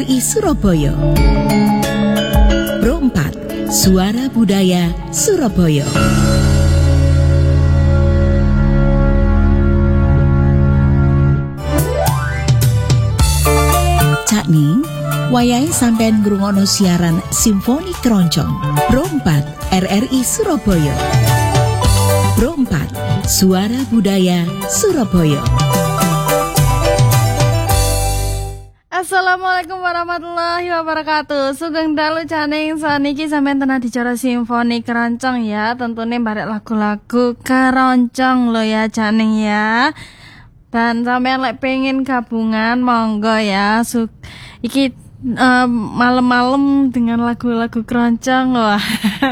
RRI Surabaya. Pro 4, Suara Budaya Surabaya. Cakning, wayahe sampean ngrungokno siaran Simfoni Keroncong. Pro 4, RRI Surabaya. Pro 4, Suara Budaya Surabaya. Assalamualaikum warahmatullahi wabarakatuh. Sugeng dalu caning saniki sampean tenan dicara Simfoni Keroncong ya. Tentunya barek lagu-lagu keroncong lo ya caning ya. Dan sampean lek pengen gabungan monggo ya. Iki malam-malam dengan lagu-lagu keroncong wah.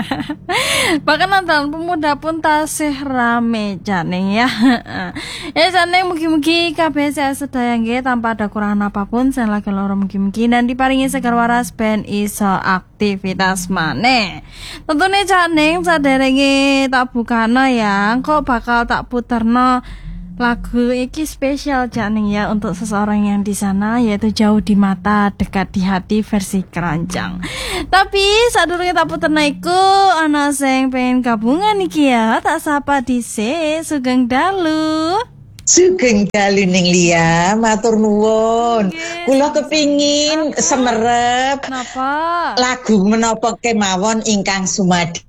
Bahkan nonton pemuda pun tasih rame janing ya. Ya janing mugi-mugi kabeh sedaya nggih tanpa ada kekurangan apapun, sen lagi loro mugi-mugi dan diparingi segar waras ben iso aktivitas maneh. Tentunya janing saderenge tak bukana ya, kok bakal tak puterno lagu iki spesial janing ya untuk seseorang yang di sana, yaitu Jauh di Mata Dekat di Hati versi keroncong. Tapi sadurunge tak puterna iku ana sing pengen gabungan iki ya, tak sapa dhisik. Sugeng dalu. Sugeng dalu ning Lia, matur nuwun. Kula kepingin semerep. Napa? Lagu menapa kemawon ingkang sumadya.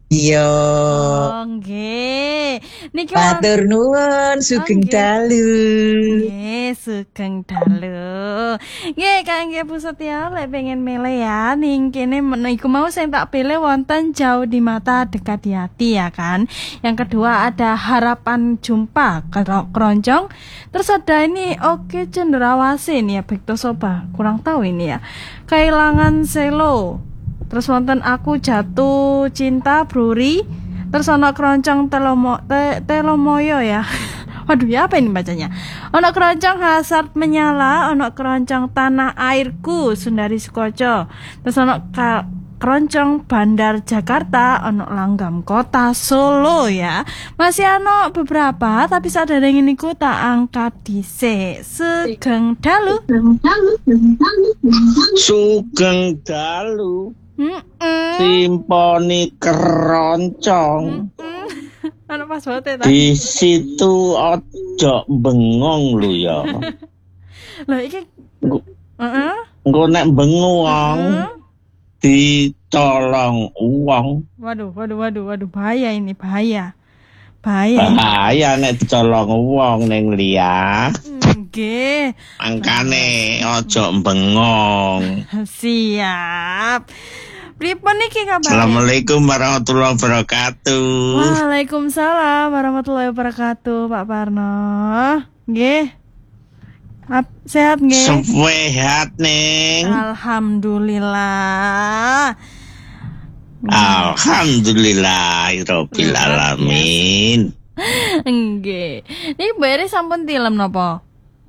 Oh, nggih. Niki matur nuwun, sugeng dalu. Nggih, sugeng dalu. Nggih, kangge Bu Setya lek pengen milih ya, ning kene iku mau sing tak pilih wonten Jauh di Mata Dekat di Hati ya kan. Yang kedua ada Harapan Jumpa keroncong. Terus ada ini Oke Cendrawasih nih ya, Bekto Soba. Kurang tahu ini ya. Kehilangan Selo. Terus wonten Aku Jatuh Cinta Bruri. Terus ono keroncong Telomoyo ya. Waduh ya apa ini bacanya? Ono keroncong Hasrat Menyala, ono keroncong Tanah Airku Sundari Sukoco. Terus ono keroncong Bandar Jakarta, ono Langgam Kota Solo ya. Masih ono beberapa tapi sadaya ngene iku tak angkat dhisik. Sugeng dalu. Sugeng dalu. Simfoni Keroncong. Ana pas bote ta. Di situ ojo bengong lu ya. Lah iki Engko nek bengong dicolong uang. Waduh, bahaya ini, bahaya. Bahaya nek dicolong uang ning Lia. Nggih. Mangkane ojo bengong. Siap. Pripun niki kabar? Assalamualaikum warahmatullahi wabarakatuh. Waalaikumsalam warahmatullahi wabarakatuh, Pak Parno. Nggih. Sehat nggih? Sehat ning. Alhamdulillah. Alhamdulillahirabbil alamin. Nggih. Niki bare sampun tilem napa?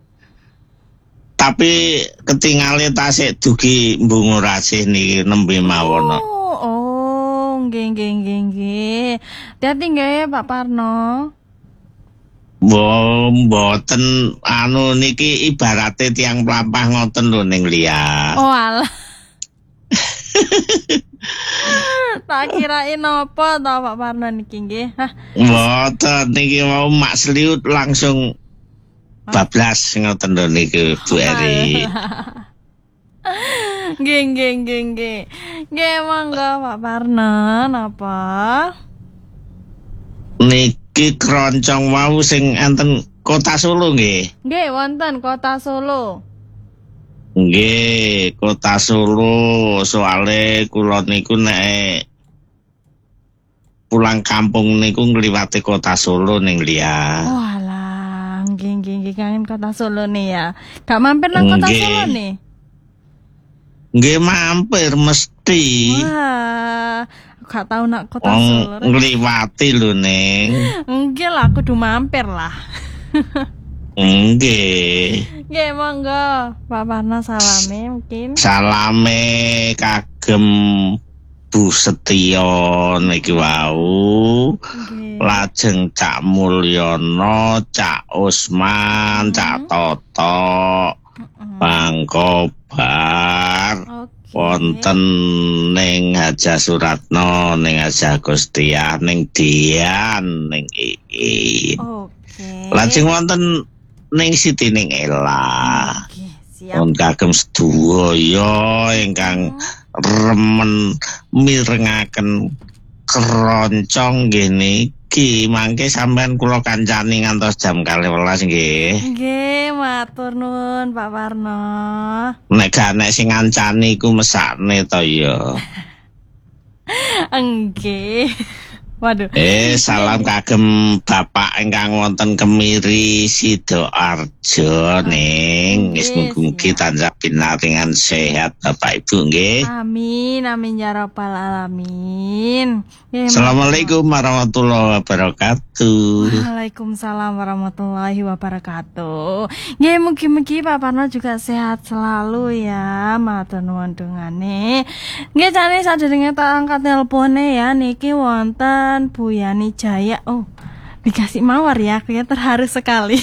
Tapi ketinggalan tasik dugi mbungu rasih niki nembe mawon. Oh, nggih. Hati nggih Pak Parno. Mboten anu niki ibarate tiang pelampah ngoten lho ning Lia. Oh alah. Tak kirain apa to Pak Parno niki nggih. Mboten niki mau mak seliut langsung bablas ngoten lho niku Bu Eri. Nggih. Nggih monggo Pak Parno napa? Niki keroncong wau sing enten Kota Solo nggih. Nggih wonten Kota Solo. Nggih, Kota Solo. Soale kula niku nek pulang kampung niku ngliwati Kota Solo ning Lia. Walah, nggih kangen Kota Solo nih ya. Gak mampir nang Kota Solo nih? Nggih mampir mesti. Wah, gak tau nak Kota Solo. Ngliwati lho ning. Nggih lah, kudu mampir lah. Nggih. Nggih monggo, Pak Parno salame mungkin. Salame kagem Bu Setya niki wau. Lajeng Cak Mulyono, Cak Usman, Cak Toto, Bang Kobar. wonten ning Haja Suratno, ning Haja Gustiah, ning Dian, ning Ii. Oke. Lajeng wonten ning Siti ning Ela. Oke, siap. Pun kagem sedaya ingkang remen mirengaken keroncong nggih niki mangke sampean kula kancani ngantos jam 12 nggih. Nggih, matur nuwun Pak Parno. Nek gak nek sing ngancani iku mesakne to ya. Nggih. Waduh. Salam kagem Bapak ingkang wonten Kemiri Sidoarjo ning wis mugi-mugi tansah pinaringan sehat Bapak Ibu nggih. Amin, amin ya rabbal alamin. Assalamualaikum warahmatullahi wabarakatuh. Waalaikumsalam warahmatullahi wabarakatuh. Nggih, mugi-mugi Pak Parno juga sehat selalu ya. Matur nuwun dongane. Nggih, jane sadurunge tak angkat telpone ya niki wonten Bu Yani Jaya. Oh, dikasih mawar ya, kayaknya terharu sekali.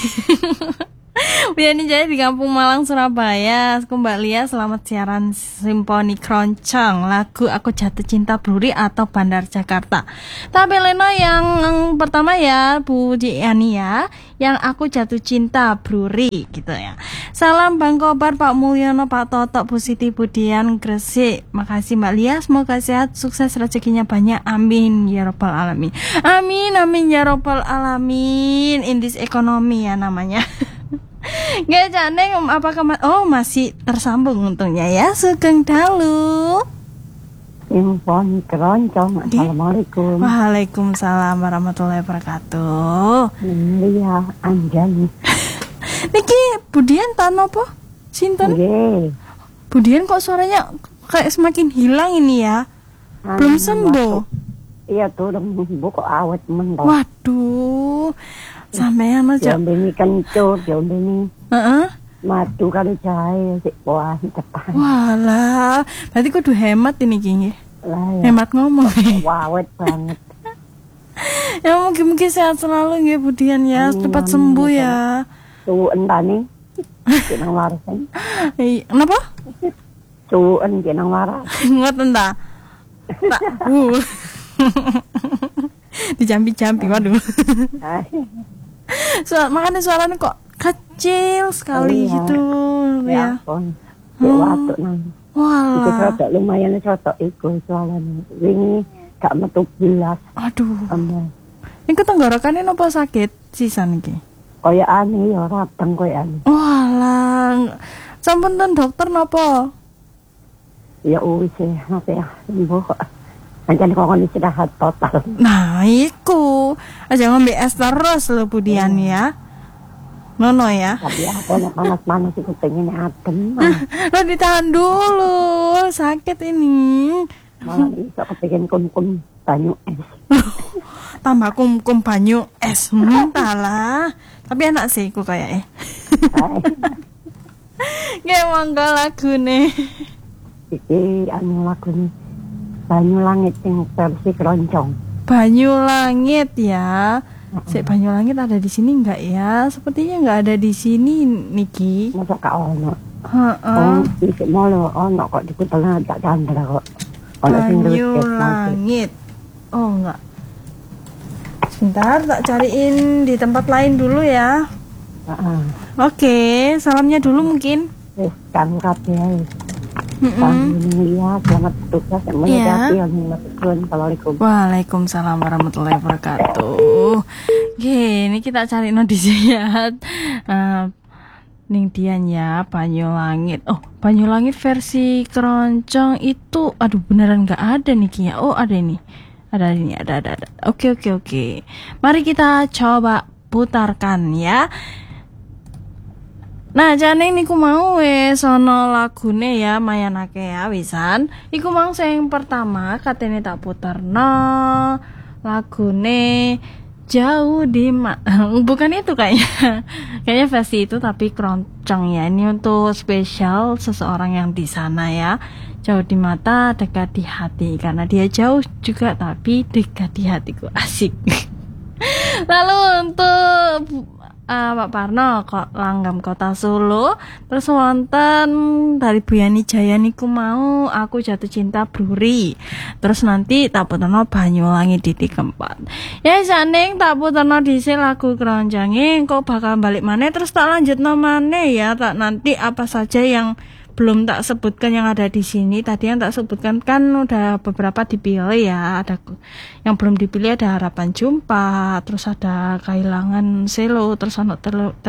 Bu Yani Jaya di Kampung Malang, Surabaya. Mbak Lia, selamat siaran Simfoni Keroncong, lagu Aku Jatuh Cinta Bruri atau Bandar Jakarta. Tapi Lena yang pertama ya, Bu Yani ya, yang Aku Jatuh Cinta Bruri gitu ya. Salam Bang Kobar, Pak Mulyono, Pak Toto, Bu Siti Budian, Gresik. Makasih Mbak Lia, semoga sehat, sukses, rezekinya banyak. Amin ya rabbal alamin. Amin, amin ya rabbal alamin. Indis ekonomi ya namanya. Nggak Caneng, apakah masih tersambung untungnya ya. Sugeng dalu Simfoni Keroncong. Assalamualaikum. Waalaikumsalam warahmatullahi wabarakatuh. Lia Anjani. Niki Budian tano apa? Sinten? Nggih. Budian kok suaranya kayak semakin hilang ini ya. Belum sembuh. Iya tuh, sembuh kok awet men. Waduh. Sampean aja. Jombe ini kencur, jombe ini. Heeh. Madu kali jahe sik buah depan. Walah, berarti kudu hemat ini nggih. Lah ya. Hemat ngomong. Awet banget. Ya mungkin sehat selalu nggih Budian ya, cepat sembuh ya. Suwen tani. Jeneng warasan. Kenapa? Suwen jeneng waras. Ngoten ta? Tak. Dijampi-jampi, waduh. Makanya suaranya kok kecil sekali gitu ya. Watuk nang. Wah. Iku rodok lumayan rodok iku suarane. Wingi gak metu belas. Aduh. Ampun. Iku tenggorokannya napa sakit sisan iki? Kaya aneh ya rabang kaya aneh. Walah. Sampun ten dokter napa? Ya wis apa ya sembuh kok. Anjane kok istirahat total. Nah, iku. Aja ngombe es terus lho Budian ya. Nono ya. Tapi aku nek panas-panas iku pengen adem. Lo ditahan dulu, sakit ini. Malah iso kepengin kum-kum banyu es. Tambah kum-kum banyu es. Entahlah. Tapi enak sih iku kayak Nggih monggo lagune. Iki anu lagune Banyu Langit sing versi keroncong. Banyu Langit ya. Banyu Langit ada di sini enggak ya? Sepertinya enggak ada di sini Niki. Masa gak ono. Heeh. Iki molo ono kok di tengah tak candra kok. Ono sing Banyu ruwet Langit. Oh enggak. Sebentar tak cariin di tempat lain dulu ya. Heeh. Oke, salamnya dulu mungkin. Wis kan kabeh. Selamat bertugas yang menikmati. Assalamualaikum. Waalaikumsalam warahmatullahi wabarakatuh. Ini kita cari notisiat Ning Dian ya, Banyu Langit. Oh, Banyu Langit versi keroncong itu, aduh beneran nggak ada nih ya. Oh ada ini, ada. Oke. Mari kita coba putarkan ya. Nah, jane niku mau sono lagune ya mayanake ya wisan. Iku mau sing pertama katene tak puterno lagune Jauh di bukan itu kayaknya. Kayaknya versi itu tapi keroncong ya. Ini untuk spesial seseorang yang di sana ya. Jauh di mata, dekat di hati. Karena dia jauh juga tapi dekat di hatiku. Asik. Lalu untuk Pak Parno kok langgam kota Solo. Terus wonten dari Bu Yani Jaya niku mau Aku Jatuh Cinta Bruri. Terus nanti tak puterno Banyuwangi titik keempat. Ya janing tak puterno dhisik lagu keronconge kok bakal balik maneh terus tak lanjutno maneh ya. Tak nanti apa saja yang belum tak sebutkan yang ada di sini. Tadi yang tak sebutkan kan udah beberapa dipilih ya. Ada yang belum dipilih, ada Harapan Jumpa, terus ada Kehilangan Selo, terus ada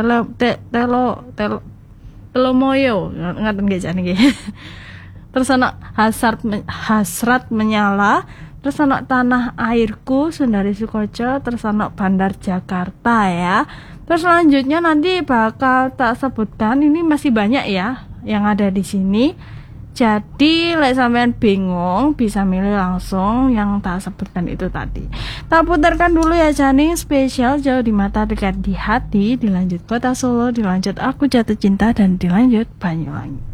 Telomoyo, ngaten nggih jane nggih. Terus ana Hasrat Menyala, terus ana Tanah Airku Sundari Sukoco, terus ana Bandar Jakarta ya. Terus selanjutnya nanti bakal tak sebutkan, ini masih banyak ya yang ada di sini. Jadi lek sampean bingung bisa milih langsung yang tak sebutkan itu tadi. Tak putarkan dulu ya Janing, spesial Jauh di Mata Dekat di Hati, dilanjut Kota Solo, dilanjut Aku Jatuh Cinta, dan dilanjut Banyuwangi.